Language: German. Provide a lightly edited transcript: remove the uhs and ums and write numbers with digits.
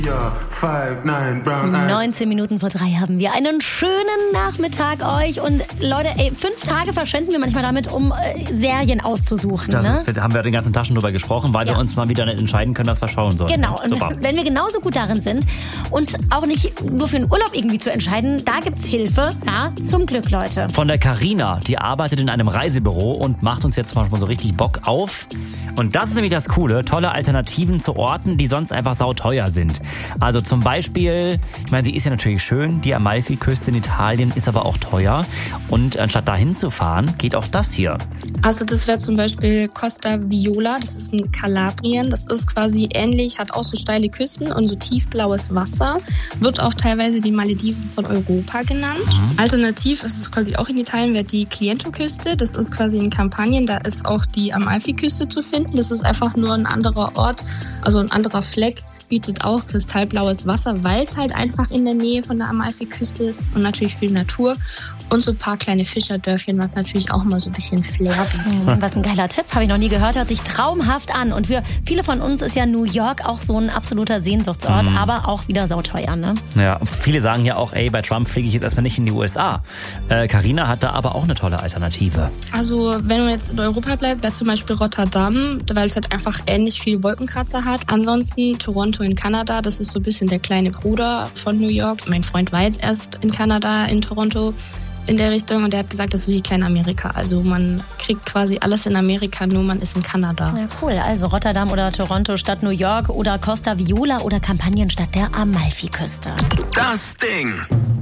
Ja, 5, 9, brown eyes. 19 Minuten vor 3 haben wir einen schönen Nachmittag euch. Und Leute, 5 Tage verschwenden wir manchmal damit, um Serien auszusuchen. Haben wir den ganzen Tag schon drüber gesprochen, weil wir uns mal wieder nicht entscheiden können, was wir schauen sollen. Genau, und wenn wir genauso gut darin sind, uns auch nicht nur für den Urlaub irgendwie zu entscheiden, da gibt's Hilfe. Ja, zum Glück, Leute. Von der Carina, die arbeitet in einem Reisebüro und macht uns jetzt mal so richtig Bock auf. Und das ist nämlich das Coole, tolle Alternativen zu Orten, die sonst einfach sauteuer sind. Also zum Beispiel, ich meine, sie ist ja natürlich schön, die Amalfiküste in Italien ist aber auch teuer. Und anstatt dahin zu fahren, geht auch das hier. Also das wäre zum Beispiel Costa Viola, das ist in Kalabrien. Das ist quasi ähnlich, hat auch so steile Küsten und so tiefblaues Wasser. Wird auch teilweise die Malediven von Europa genannt. Alternativ ist es quasi auch in Italien, wäre die Cliento-Küste. Das ist quasi in Kampanien, da ist auch die Amalfiküste zu finden. Das ist einfach nur ein anderer Ort, also ein anderer Fleck. Bietet auch kristallblaues Wasser, weil es halt einfach in der Nähe von der Amalfiküste ist und natürlich viel Natur und so ein paar kleine Fischerdörfchen, was natürlich auch mal so ein bisschen Flair bietet. Was ein geiler Tipp, habe ich noch nie gehört, hört sich traumhaft an. Und für viele von uns ist ja New York auch so ein absoluter Sehnsuchtsort, aber auch wieder sauteuer, ne? Ja, viele sagen ja auch, bei Trump fliege ich jetzt erstmal nicht in die USA. Carina hat da aber auch eine tolle Alternative. Also wenn man jetzt in Europa bleibt, wäre zum Beispiel Rotterdam, weil es halt einfach ähnlich viel Wolkenkratzer hat. Ansonsten Toronto in Kanada, das ist so ein bisschen der kleine Bruder von New York. Mein Freund war jetzt erst in Kanada, in Toronto, in der Richtung, und der hat gesagt, das ist wie Klein-Amerika. Also man kriegt quasi alles in Amerika, nur man ist in Kanada. Ja, cool. Also Rotterdam oder Toronto statt New York oder Costa Viola oder Kampanien statt der Amalfiküste. Das Ding.